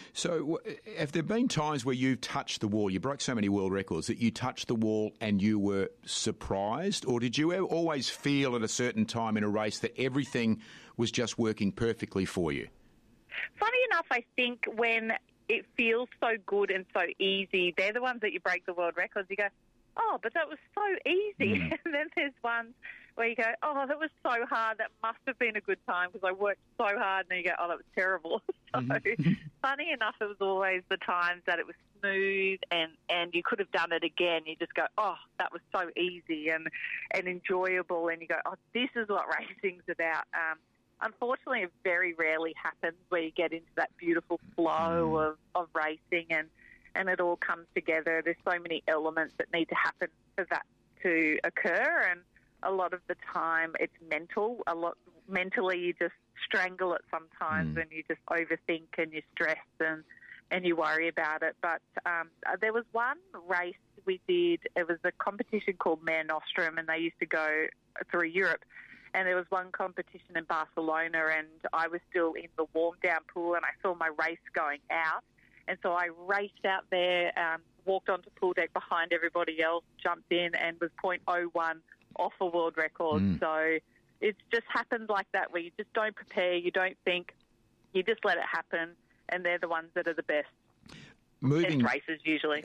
So have there been times where you've touched the wall, you broke so many world records, that you touched the wall and you were surprised? Or did you always feel at a certain time in a race that everything was just working perfectly for you? Funny enough, I think when it feels so good and so easy, they're the ones that you break the world records. You go, oh, but that was so easy. Mm. And then there's ones where you go, oh, that was so hard. That must have been a good time because I worked so hard. And then you go, oh, that was terrible. So mm-hmm. funny enough, it was always the times that it was smooth and, and you could have done it again. You just go, oh, that was so easy and, and enjoyable. And you go, oh, this is what racing's about. Um, unfortunately, it very rarely happens where you get into that beautiful flow mm. of, of racing and, and it all comes together. There's so many elements that need to happen for that to occur, and a lot of the time it's mental. A lot mentally you just strangle it sometimes mm. and you just overthink and you stress and, and you worry about it. But um, there was one race we did, it was a competition called Mare Nostrum, and they used to go through Europe. And there was one competition in Barcelona, and I was still in the warm-down pool, and I saw my race going out. And so I raced out there, um, walked onto pool deck behind everybody else, jumped in, and was point oh one off a world record. Mm. So it's just happened like that, where you just don't prepare, you don't think, you just let it happen, and they're the ones that are the best. Moving best races, usually.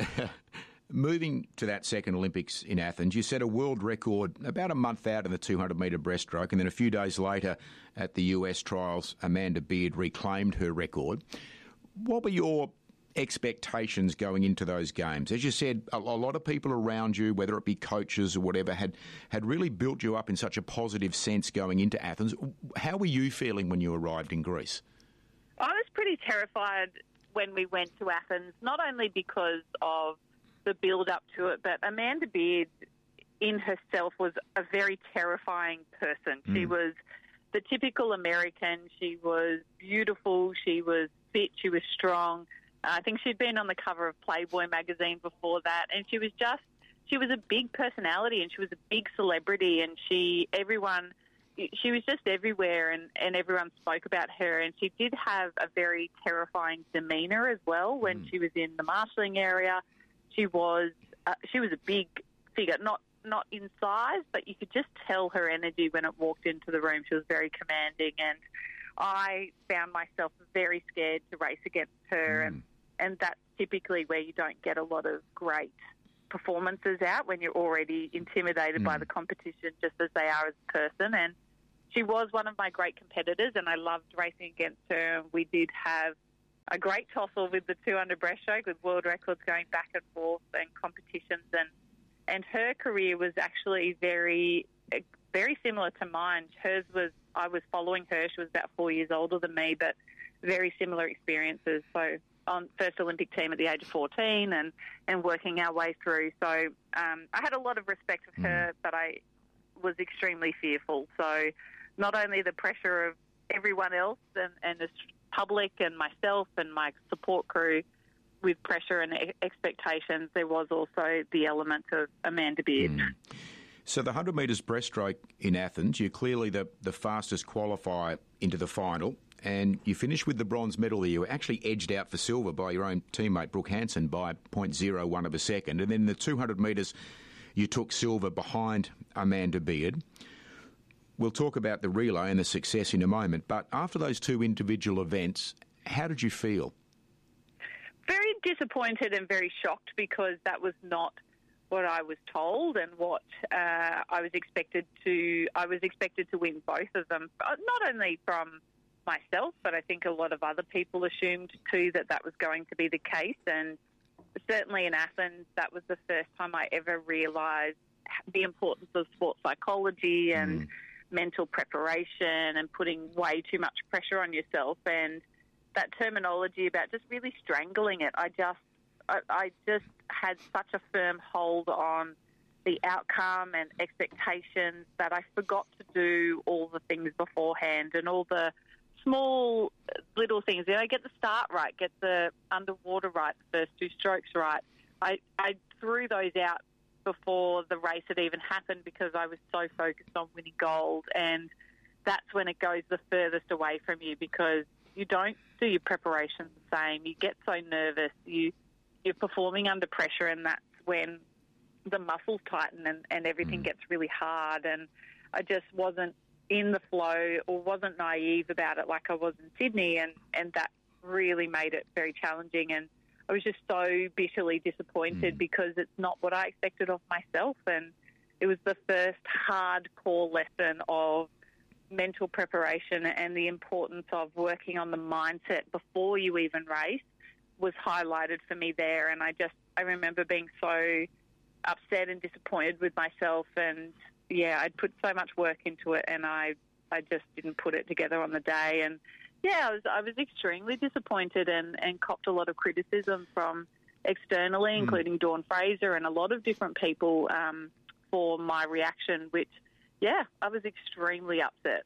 Moving to that second Olympics in Athens, you set a world record about a month out in the two hundred metre breaststroke, and then a few days later at the U S trials, Amanda Beard reclaimed her record. What were your expectations going into those games? As you said, a, a lot of people around you, whether it be coaches or whatever, had, had really built you up in such a positive sense going into Athens. How were you feeling when you arrived in Greece? I was pretty terrified when we went to Athens, not only because of the build-up to it, but Amanda Beard in herself was a very terrifying person. Mm. She was the typical American. She was beautiful. She was fit. She was strong. I think she'd been on the cover of Playboy magazine before that, and she was just, she was a big personality and she was a big celebrity, and she, everyone she was just everywhere, and, and everyone spoke about her. And she did have a very terrifying demeanour as well when mm. she was in the marshalling area. She was uh, she was a big figure, not not in size, but you could just tell her energy when it walked into the room. She was very commanding, and I found myself very scared to race against her, mm. and, and that's typically where you don't get a lot of great performances out, when you're already intimidated mm. by the competition just as they are as a person. And she was one of my great competitors, and I loved racing against her. We did have a great tussle with the two hundred breaststroke, with world records going back and forth and competitions. And, and her career was actually very, very similar to mine. Hers was, I was following her. She was about four years older than me, but very similar experiences. So on first Olympic team at the age of fourteen, and, and working our way through. So um, I had a lot of respect for her, but I was extremely fearful. So not only the pressure of everyone else and, and the public and myself and my support crew with pressure and e- expectations, there was also the element of Amanda Beard. Mm. So the one hundred metres breaststroke in Athens, you're clearly the, the fastest qualifier into the final, and you finished with the bronze medal there. You were actually edged out for silver by your own teammate Brooke Hansen by zero point zero one of a second. And then in the two hundred metres, you took silver behind Amanda Beard. We'll talk about the relay and the success in a moment, but after those two individual events, how did you feel? Very disappointed and very shocked, because that was not what I was told and what uh, I was expected to. I was expected to win both of them, not only from myself, but I think a lot of other people assumed too that that was going to be the case. And certainly in Athens, that was the first time I ever realised the importance of sports psychology and mm. mental preparation and putting way too much pressure on yourself, and that terminology about just really strangling it. I just, I, I just had such a firm hold on the outcome and expectations that I forgot to do all the things beforehand and all the small little things. You know, get the start right, get the underwater right, the first two strokes right. I, I threw those out before the race had even happened, because I was so focused on winning gold, and that's when it goes the furthest away from you, because you don't do your preparations the same. You get so nervous. You, you're performing under pressure, and that's when the muscles tighten and, and everything mm. gets really hard. And I just wasn't in the flow, or wasn't naive about it like I was in Sydney, and, and that really made it very challenging. And I was just so bitterly disappointed mm. because it's not what I expected of myself. And it was the first hardcore lesson of mental preparation and the importance of working on the mindset before you even race was highlighted for me there. And I just, I remember being so upset and disappointed with myself, and yeah, I'd put so much work into it, and I, I just didn't put it together on the day. And yeah, I was, I was extremely disappointed and, and copped a lot of criticism from externally, mm. including Dawn Fraser and a lot of different people um, for my reaction, which, yeah, I was extremely upset.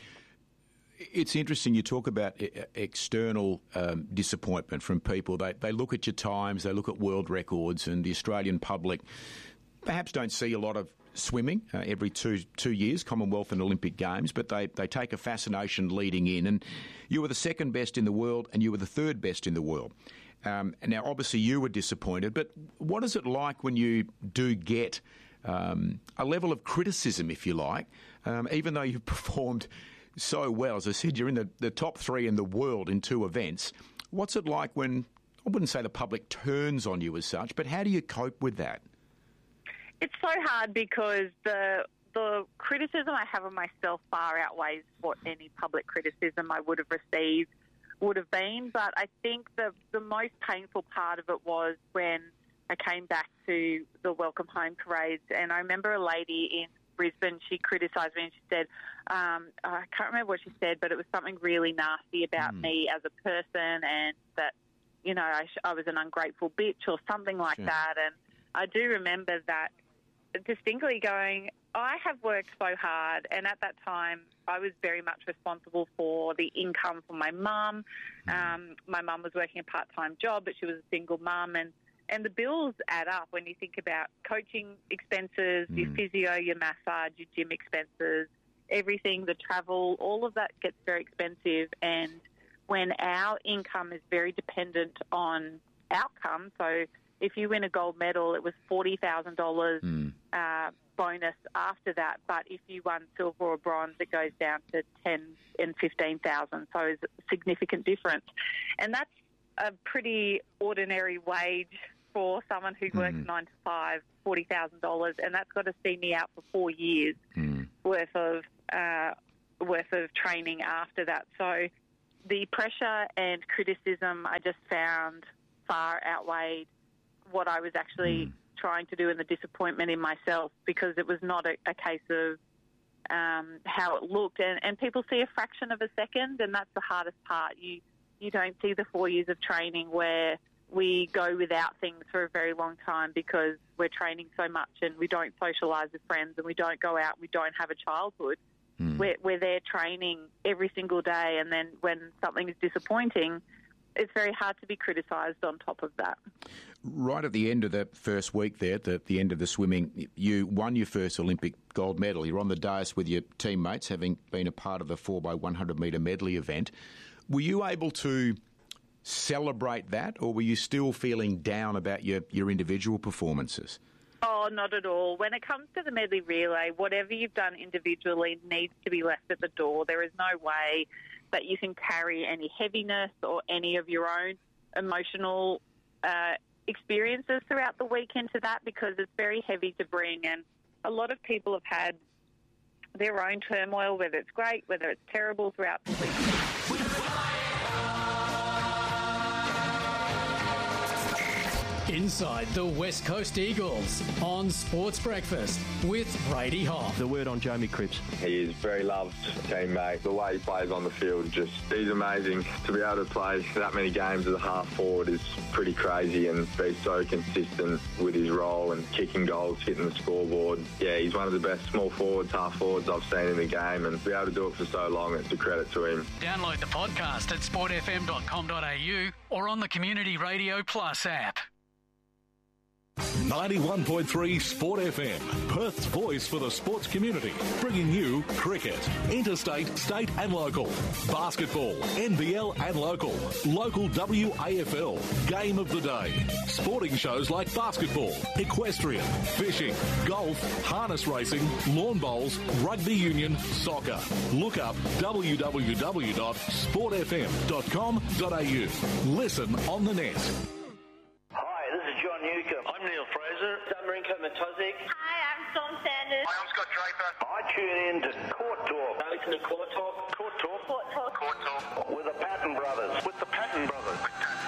It's interesting you talk about external um, disappointment from people. They, they look at your times, they look at world records, and the Australian public perhaps don't see a lot of swimming uh, every two two years, Commonwealth and Olympic Games, but they, they take a fascination leading in. And you were the second best in the world, and you were the third best in the world. Um, and now, obviously, you were disappointed, but what is it like when you do get um, a level of criticism, if you like, um, even though you've performed so well? As I said, you're in the, the top three in the world in two events. What's it like when, I wouldn't say the public turns on you as such, but how do you cope with that? It's so hard, because the the criticism I have of myself far outweighs what any public criticism I would have received would have been. But I think the, the most painful part of it was when I came back to the welcome home parades, and I remember a lady in Brisbane, she criticised me, and she said, um, I can't remember what she said, but it was something really nasty about mm. me as a person, and that, you know, I, sh- I was an ungrateful bitch or something like sure. that. And I do remember that distinctly, going, I have worked so hard, and at that time I was very much responsible for the income for my mum. Um, my mum was working a part-time job, but she was a single mum, and, and the bills add up when you think about coaching expenses, mm. your physio, your massage, your gym expenses. everything, the travel, all of that gets very expensive. And when our income is very dependent on outcome, so if you win a gold medal, it was forty thousand dollars mm. uh, bonus after that. But if you won silver or bronze, it goes down to ten and fifteen thousand. So it's a significant difference, and that's a pretty ordinary wage for someone who works mm. nine to five, forty thousand dollars, and that's got to see me out for four years mm. worth of uh, worth of training after that. So the pressure and criticism I just found far outweighed what I was actually mm. trying to do, and the disappointment in myself, because it was not a, a case of um, how it looked. And, and people see a fraction of a second, and that's the hardest part. You you don't see the four years of training where we go without things for a very long time because we're training so much and we don't socialise with friends and we don't go out, we don't have a childhood. Mm. We're, we're there training every single day, and then when something is disappointing, it's very hard to be criticised on top of that. Right at the end of the first week there, at the, the end of the swimming, you won your first Olympic gold medal. You're on the dais with your teammates, having been a part of the four by one hundred metre medley event. Were you able to celebrate that, or were you still feeling down about your, your individual performances? Oh, not at all. When it comes to the medley relay, whatever you've done individually needs to be left at the door. There is no way that you can carry any heaviness or any of your own emotional uh, experiences throughout the week into that, because it's very heavy to bring. And a lot of people have had their own turmoil, whether it's great, whether it's terrible, throughout the week. Inside the West Coast Eagles on Sports Breakfast with Brady Hoff. The word on Jamie Cripps. He is very loved teammate. The way he plays on the field, just he's amazing. To be able to play that many games as a half forward is pretty crazy, and be so consistent with his role and kicking goals, hitting the scoreboard. Yeah, he's one of the best small forwards, half forwards I've seen in the game, and to be able to do it for so long, it's a credit to him. Download the podcast at sport f m dot com dot a u or on the Community Radio Plus app. ninety-one point three Sport F M, Perth's voice for the sports community, bringing you cricket, interstate, state and local, basketball, N B L and local, local W A F L, game of the day, sporting shows like basketball, equestrian, fishing, golf, harness racing, lawn bowls, rugby union, soccer. Look up w w w dot sport f m dot com dot a u. Listen on the net. John Newcomb. I'm Neil Fraser. I'm Marinko Matozic. Hi, I'm Storm Sanders. Hi, I'm Scott Draper. I tune in to Court Talk. I listen to Court Talk. Court Talk. Court Talk. Court Talk. With the Patton Brothers. With the Patton Brothers.